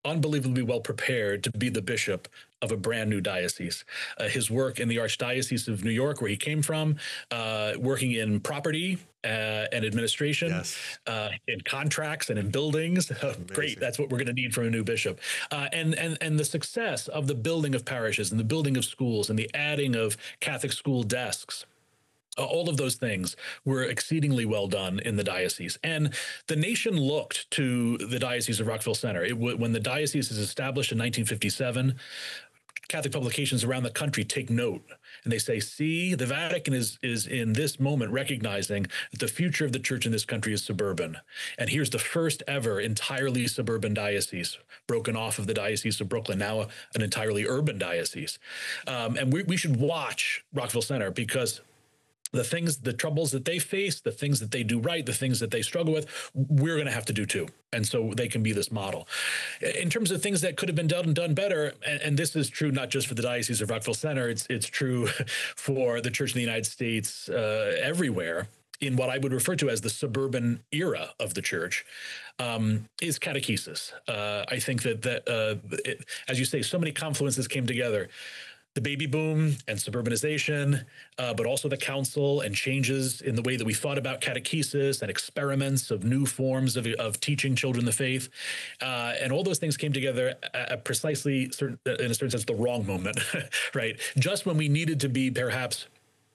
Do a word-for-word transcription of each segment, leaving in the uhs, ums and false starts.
unbelievably well prepared to be the bishop of a brand new diocese. Uh, his work in the Archdiocese of New York, where he came from, uh, working in property uh, and administration, yes. uh, in contracts and in buildings. Great, that's what we're going to need from a new bishop. Uh, and and and the success of the building of parishes and the building of schools and the adding of Catholic school desks. Uh, all of those things were exceedingly well done in the diocese. And the nation looked to the Diocese of Rockville Centre. It, when the diocese is established in nineteen fifty-seven, Catholic publications around the country take note, and they say, see, the Vatican is, is in this moment recognizing that the future of the church in this country is suburban. And here's the first ever entirely suburban diocese, broken off of the Diocese of Brooklyn, now an entirely urban diocese. Um, and we, we should watch Rockville Centre, because the things, the troubles that they face, the things that they do right, the things that they struggle with, we're going to have to do too. And so they can be this model. In terms of things that could have been done and done better, and, and this is true not just for the Diocese of Rockville Centre, it's, it's true for the Church in the United States uh, everywhere, in what I would refer to as the suburban era of the church, um, is catechesis. Uh, I think that, that uh, it, as you say, so many confluences came together. The baby boom and suburbanization, uh, but also the council and changes in the way that we thought about catechesis and experiments of new forms of, of teaching children the faith. Uh, and all those things came together at precisely, certain, in a certain sense, the wrong moment, right? Just when we needed to be perhaps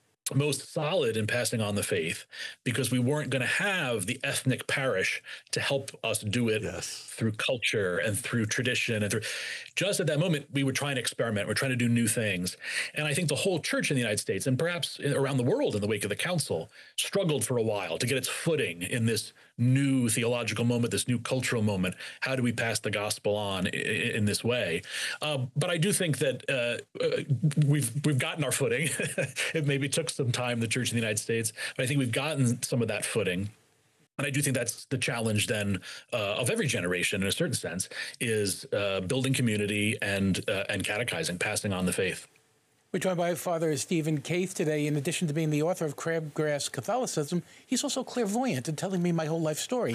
most solid in passing on the faith, because we weren't going to have the ethnic parish to help us do it yes. through culture and through tradition. And through just at that moment, we were trying to experiment. We're trying to do new things. And I think the whole church in the United States, and perhaps around the world in the wake of the council, struggled for a while to get its footing in this new theological moment, this new cultural moment. How do we pass the gospel on in, in this way? Uh, but I do think that uh, we've we've gotten our footing. It maybe took some time, the church in the United States, but I think we've gotten some of that footing. And I do think that's the challenge then uh, of every generation, in a certain sense, is uh, building community and uh, and catechizing, passing on the faith. We're joined by Father Stephen Kaith today. In addition to being the author of Crabgrass Catholicism, he's also clairvoyant and telling me my whole life story.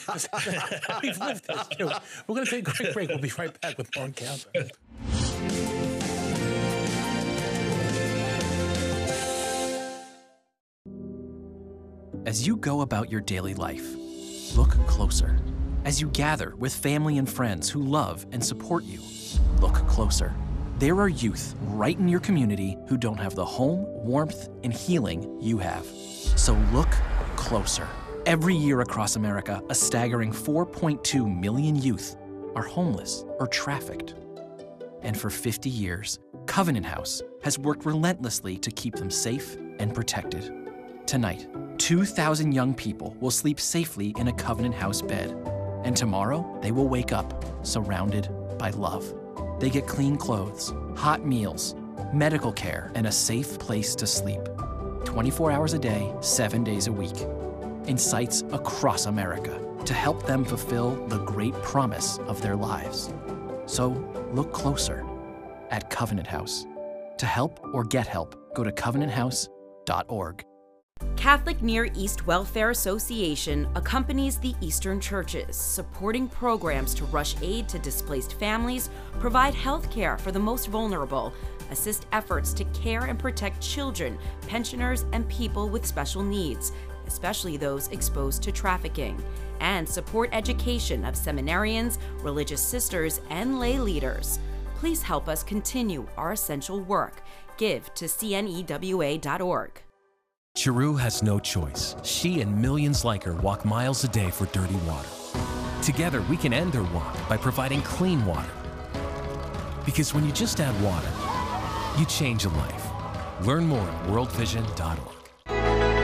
We've lived this too. We're going to take a quick break. We'll be right back with more Encounter. As you go about your daily life, look closer. As you gather with family and friends who love and support you, look closer. There are youth right in your community who don't have the home, warmth, and healing you have. So look closer. Every year across America, a staggering four point two million youth are homeless or trafficked. And for fifty years, Covenant House has worked relentlessly to keep them safe and protected. Tonight, two thousand young people will sleep safely in a Covenant House bed. And tomorrow, they will wake up surrounded by love. They get clean clothes, hot meals, medical care, and a safe place to sleep. twenty-four hours a day, seven days a week. In sites across America to help them fulfill the great promise of their lives. So look closer at Covenant House. To help or get help, go to covenant house dot org. Catholic Near East Welfare Association accompanies the Eastern churches, supporting programs to rush aid to displaced families, provide health care for the most vulnerable, assist efforts to care and protect children, pensioners, and people with special needs, especially those exposed to trafficking, and support education of seminarians, religious sisters, and lay leaders. Please help us continue our essential work. Give to C N E W A dot org. Chiru has no choice. She and millions like her walk miles a day for dirty water. Together, we can end their walk by providing clean water. Because when you just add water, you change a life. Learn more at world vision dot org.